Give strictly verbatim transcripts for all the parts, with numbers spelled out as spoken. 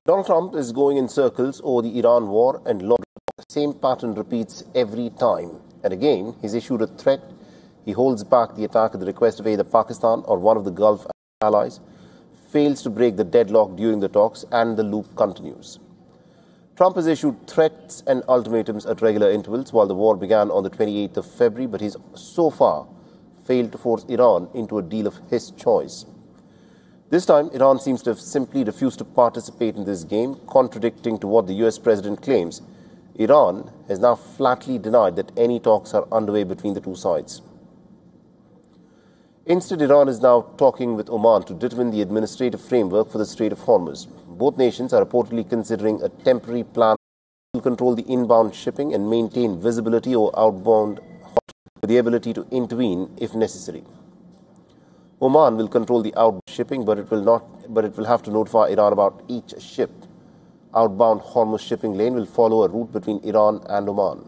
Donald Trump is going in circles over the Iran war and law. The same pattern repeats every time. And again, he's issued a threat. He holds back the attack at the request of either Pakistan or one of the Gulf allies, fails to break the deadlock during the talks, and the loop continues. Trump has issued threats and ultimatums at regular intervals while the war began on the twenty-eighth of February, but he's so far failed to force Iran into a deal of his choice. This time, Iran seems to have simply refused to participate in this game, contradicting to what the U S president claims. Iran has now flatly denied that any talks are underway between the two sides. Instead, Iran is now talking with Oman to determine the administrative framework for the Strait of Hormuz. Both nations are reportedly considering a temporary plan to control the inbound shipping and maintain visibility over outbound with the ability to intervene if necessary. Oman will control the outbound shipping, but it will not. But it will have to notify Iran about each ship. Outbound Hormuz shipping lane will follow a route between Iran and Oman.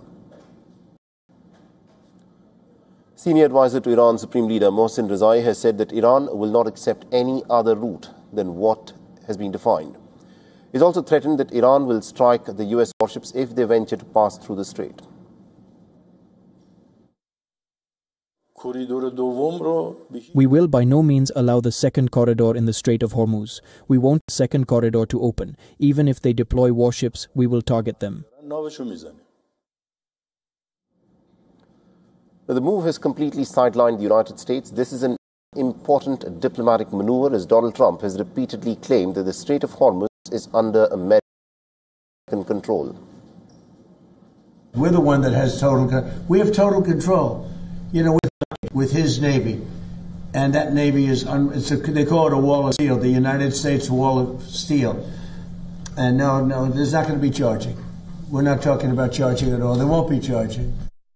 Senior advisor to Iran Supreme Leader Mohsen Rezai has said that Iran will not accept any other route than what has been defined. He's also threatened that Iran will strike the U S warships if they venture to pass through the strait. We will by no means allow the second corridor in the Strait of Hormuz. We want the second corridor to open. Even if they deploy warships, we will target them. The move has completely sidelined the United States. This is an important diplomatic maneuver, as Donald Trump has repeatedly claimed that the Strait of Hormuz is under American control. We're the one that has total control. We have total control, you know, with, with his Navy. And that Navy is, un, it's a, they call it a wall of steel, the United States wall of steel. And no, no, there's not going to be charging. We're not talking about charging at all. There won't be charging.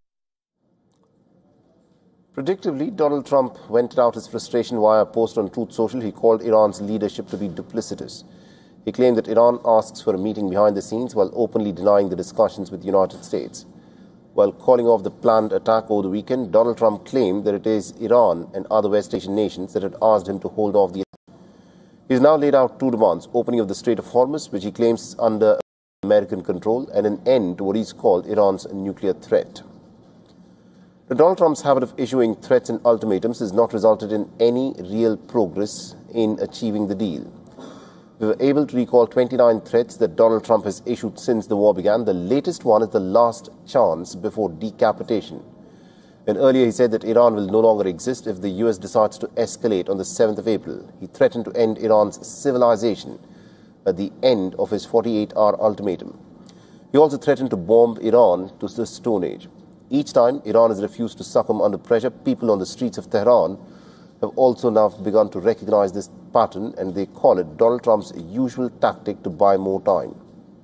Predictably, Donald Trump vented out his frustration via a post on Truth Social. He called Iran's leadership to be duplicitous. He claimed that Iran asks for a meeting behind the scenes while openly denying the discussions with the United States. While calling off the planned attack over the weekend, Donald Trump claimed that it is Iran and other West Asian nations that had asked him to hold off the attack. He has now laid out two demands: opening of the Strait of Hormuz, which he claims is under American control, and an end to what he's called Iran's nuclear threat. Now, Donald Trump's habit of issuing threats and ultimatums has not resulted in any real progress in achieving the deal. We were able to recall twenty-nine threats that Donald Trump has issued since the war began. The latest one is the last chance before decapitation. And earlier he said that Iran will no longer exist if the U S decides to escalate on the seventh of April. He threatened to end Iran's civilization at the end of his forty-eight hour ultimatum. He also threatened to bomb Iran to the Stone Age. Each time Iran has refused to succumb under pressure, people on the streets of Tehran have also now begun to recognize this pattern, and they call it Donald Trump's usual tactic to buy more time.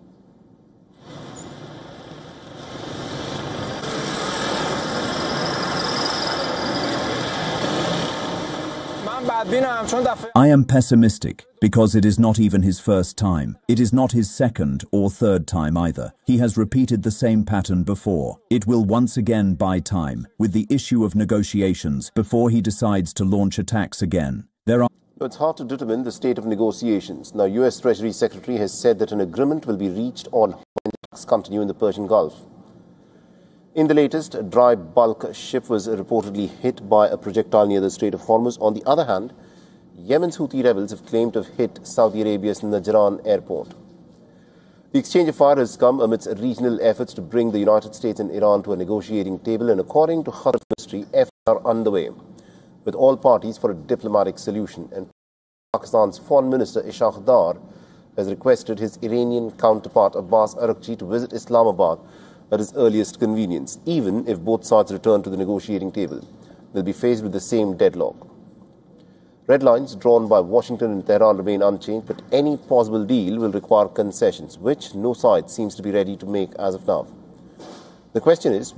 I am pessimistic because it is not even his first time. It is not his second or third time either. He has repeated the same pattern before. It will once again buy time with the issue of negotiations before he decides to launch attacks again. There are It's hard to determine the state of negotiations. Now, U S Treasury Secretary has said that an agreement will be reached on when attacks continue in the Persian Gulf. In the latest, a dry bulk ship was reportedly hit by a projectile near the Strait of Hormuz. On the other hand, Yemen's Houthi rebels have claimed to have hit Saudi Arabia's Najran airport. The exchange of fire has come amidst regional efforts to bring the United States and Iran to a negotiating table, and according to Qatar Ministry, efforts are underway with all parties for a diplomatic solution. And Pakistan's Foreign Minister Ishaq Dar has requested his Iranian counterpart Abbas Araghchi to visit Islamabad at his earliest convenience. Even if both sides return to the negotiating table, they'll be faced with the same deadlock. Red lines drawn by Washington and Tehran remain unchanged, but any possible deal will require concessions, which no side seems to be ready to make as of now. The question is,